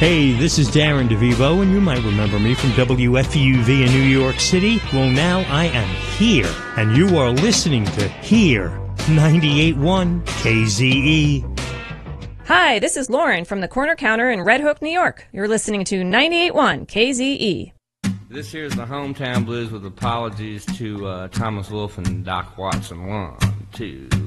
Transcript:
Hey, this is Darren DeVivo, and you might remember me from WFUV in New York City. Well, now I am here, and you are listening to Here, 98.1 KZE. Hi, this is Lauren from the Corner Counter in Red Hook, New York. You're listening to 98.1 KZE. This here's the Hometown Blues with apologies to Thomas Wolfe and Doc Watson. 1, 2...